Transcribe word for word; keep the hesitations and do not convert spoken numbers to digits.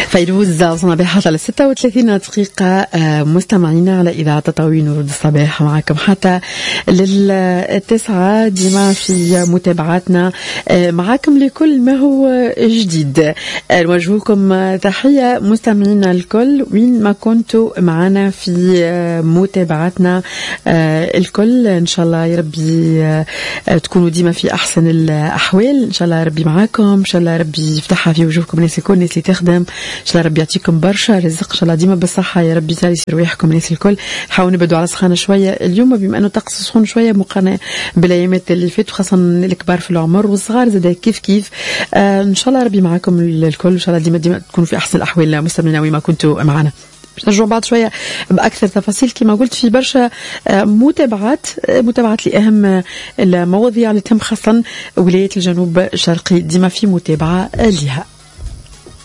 فيروز صباحات على ستة وثلاثين دقيقة مستمعينا على إذاعة تطاوين ورود الصباح معكم حتى للتسعة ديما في متابعاتنا معكم لكل ما هو جديد. نوجهكم تحية مستمعينا الكل وين ما كنتوا معنا في متابعاتنا الكل. إن شاء الله يا ربي تكونوا ديما في أحسن الأحوال. إن شاء الله ربي معاكم. إن شاء الله ربي يفتحها في وجوهكم ناس الكل ناس اللي تخدم. إن شاء الله ربي يعطيكم برشا رزق. إن شاء الله ديما بالصحة يا ربي تالي رواحكم ناس الكل. نحاول نبدو على سخانة شوية اليوم بما أنه طقس سخون شوية مقارنة بالأيامات اللي فاتوا خاصة الكبار في العمر والصغار زاد كيف كيف. آه إن شاء الله ربي معاكم الكل. إن شاء الله ديما ديما تكونوا في أحسن الأحوال مستمعين وما كنتوا معنا. باش نرجعوا بعد شوية بأكثر تفاصيل كما قلت في برشا متابعات متابعات لأهم المواضيع اللي تهم خاصة ولاية الجنوب الشرقي ديما في متابعة لها.